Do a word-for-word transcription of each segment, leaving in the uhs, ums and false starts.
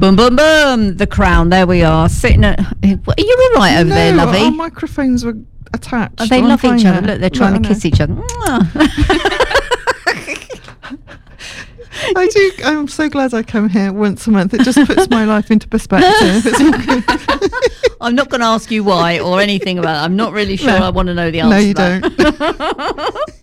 Boom, boom, boom. The Crown. There we are. Sitting at... Are you all right over no, there, lovey? Our microphones were attached. Oh, they I'm love each fine other. now. Look, they're trying Look, to I kiss know. each other. I do. I'm so glad I come here once a month. It just puts my life into perspective. It's all good. I'm not going to ask you why or anything about it. I'm not really sure No. I want to know the answer. No, you to that. don't.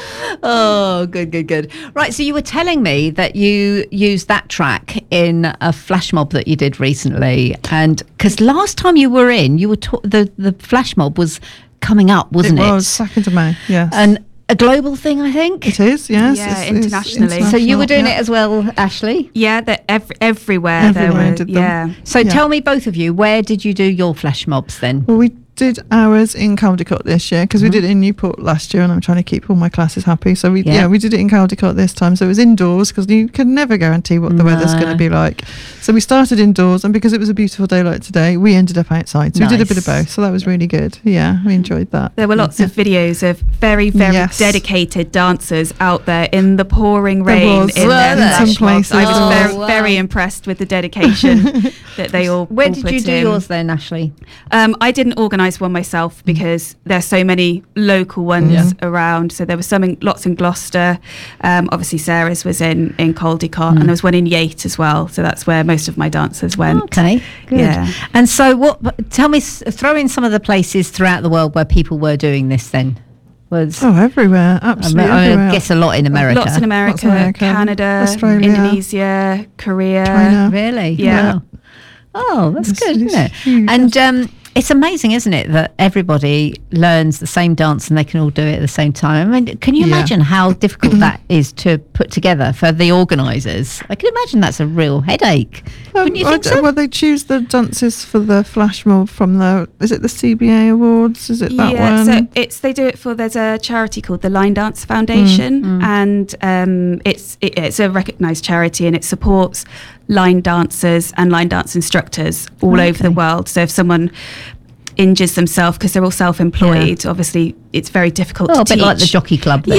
Oh, good, good, good. Right, so you were telling me that you used that track in a flash mob that you did recently, and because last time you were in, you were ta- the the flash mob was coming up, wasn't it? It was second of May. Yes. And a global thing, I think. It is, yes. Yeah, it's- it's internationally. So you were doing yeah. it as well, Ashley. Yeah, they're ev- everywhere. Everywhere there were, did them. yeah. So Yeah. tell me, both of you, where did you do your flash mobs then? Well, we did ours in Caldecott this year because Mm-hmm. we did it in Newport last year, and I'm trying to keep all my classes happy. So we Yeah. yeah, we did it in Caldecott this time. So it was indoors because you can never guarantee what the weather's No. going to be like. So we started indoors, and because it was a beautiful day like today, we ended up outside. So we did a bit of Nice. both. So that was really good. Yeah, we enjoyed that. There were lots of videos of very, very Yes. dedicated dancers out there in the pouring There rain was. in Were their there? flash Some mobs. places. I was Oh, very, wow. very impressed with the dedication that they all Where all did put you do in. yours then, Ashley? Um, I didn't organise one myself because there's so many local ones Yeah. around. So there was some in, lots in Gloucester. Um, obviously, Sarah's was in, in Caldecott, Mm. and there was one in Yate as well. So that's where most of my dancers went. Okay, good. Yeah. And so, what? Tell me, s- throw in some of the places throughout the world where people were doing this. Then was Oh, everywhere. I, Absolutely mean, I everywhere. guess a lot in America. Lots in America, Lots in America, Canada, Australia, Indonesia, Korea. China. Really? Yeah. Wow. Oh, that's It's- good, it's isn't it? huge. And um, it's amazing, isn't it, that everybody learns the same dance and they can all do it at the same time. I mean, can you Yeah. imagine how difficult that is to put together for the organisers? I can imagine that's a real headache. Um, Wouldn't you I think d- so? Well, they choose the dances for the flash mob from the. Is it the C B A Awards? Is it that yeah, one? so it's they do it for. There's a charity called the Line Dance Foundation, Mm, mm. and um, it's it, it's a recognised charity, and it supports line dancers and line dance instructors all over the Okay. world. So if someone injures themselves because they're all self-employed, obviously it's very difficult Oh, to a bit teach. like the jockey club then.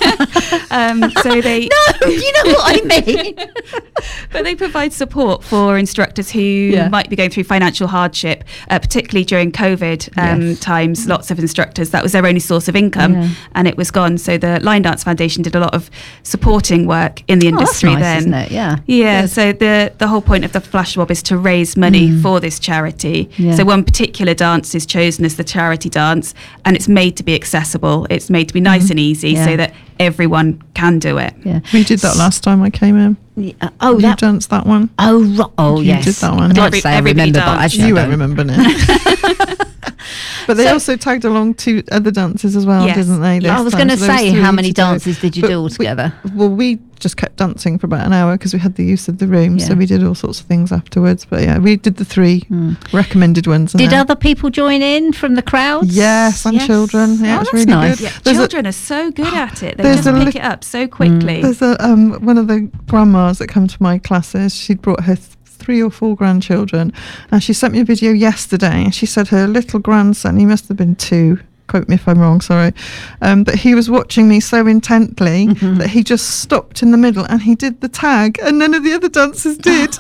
um, so they No, you know what I mean. but they provide support for instructors who Yeah. might be going through financial hardship, uh, particularly during COVID um, Yes. times. Lots of instructors, that was their only source of income, Yeah. and it was gone. So the Line Dance Foundation did a lot of supporting work in the Oh, that's industry nice, then. isn't it? Yeah. Yeah, Good. so the the whole point of the flash mob is to raise money Mm. for this charity. Yeah. So one particular dance is chosen as the charity dance, and it's made to be accessible. It's made to be nice and easy, Yeah. so that everyone can do it. Yeah. We did that last time I came in. Yeah. Oh, you that. danced that one. Oh, ro- oh, You yes. did that one. I'd like Every- to say I everybody remember, but danced. actually You I won't don't. remember now. But they So- also tagged along two other dances as well, Yes. didn't they? Yeah. I this was time? going to So there was say, three how many to do. dances did you But do all we- together? Well, we just kept dancing for about an hour because we had the use of the room, Yeah. so we did all sorts of things afterwards. But yeah, we did the three Hmm. recommended ones. and Did then- other people join in from the crowds? Yes, and Yes. children. Yeah, Oh, it was that's really nice. good. Yeah, There's a- children are so good at it. They there's just a pick li- it up so quickly. There's a um one of the grandmas that come to my classes. She'd brought her th- three or four grandchildren, and she sent me a video yesterday. And she said her little grandson, he must have been two. Quote me if I'm wrong, sorry. Um, but he was watching me so intently Mhm. that he just stopped in the middle and he did the tag, and none of the other dancers did.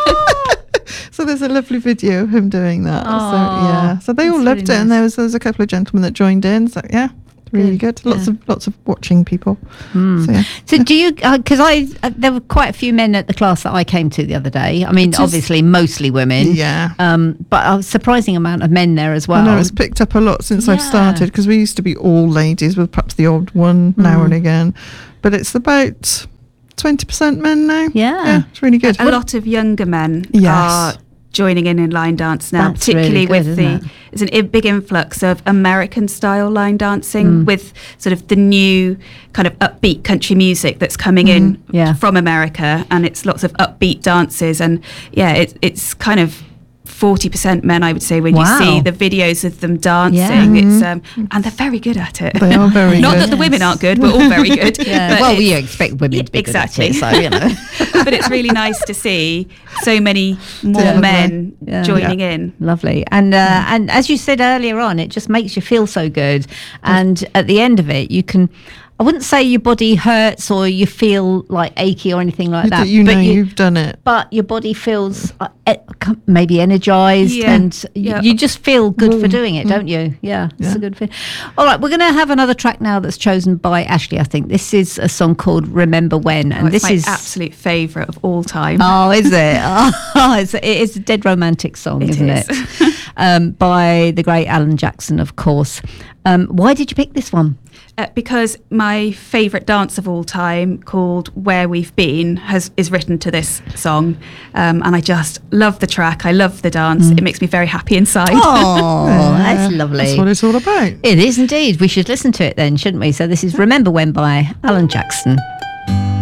So there's a lovely video of him doing that. Aw, so yeah, so they all that's loved really it, and nice. there was there was a couple of gentlemen that joined in. So yeah, really Good, good. Lots yeah. of lots of watching people. Hmm. So yeah. So do you, because I, uh, there were quite a few men at the class that I came to the other day. I mean, It is- obviously mostly women. Yeah. Um, but a surprising amount of men there as I well. know it's picked up a lot since I've Yeah. started, because we used to be all ladies with perhaps the odd one now Mm. and again, but it's about twenty percent men now. Yeah. yeah, it's really good. A lot of younger men Yes. are joining in in line dance now, That's particularly really good, with isn't the it? there's an i- big influx of American style line dancing Mm. with sort of the new kind of upbeat country music that's coming in Mm-hmm. Yeah. from America, and it's lots of upbeat dances, and yeah, it, it's kind of forty percent men, I would say, when Wow. you see the videos of them dancing. Yeah. It's um, and they're very good at it. They are very Not good. that the women Yes. aren't good, we're all very good. Yeah. but Well, it's- you expect women to be exactly. good at it, so, you know. but it's really nice to see so many more Definitely. men Yeah. joining in. Lovely. And uh, and as you said earlier on, it just makes you feel so good. And at the end of it, you can, I wouldn't say your body hurts or you feel like achy or anything like that. You know but you, you've done it. But your body feels uh, e- maybe energized Yeah. and y- Yeah. you just feel good for Warm. doing it, don't you? Yeah, it's Yeah. a good feeling. All right, we're going to have another track now that's chosen by Ashley, I think. This is a song called Remember When. And Oh, it's this my is absolute favourite of all time. Oh, is it? Oh, it's, it is a dead romantic song, It isn't is. it? um, by the great Alan Jackson, of course. Um, why did you pick this one? Uh, because my favourite dance of all time, called Where We've Been, has is written to this song. Um, and I just love the track. I love the dance. It makes me very happy inside. Oh, that's Yeah, lovely. That's what it's all about. It is indeed. We should listen to it then, shouldn't we? So this is Remember When by Alan Jackson.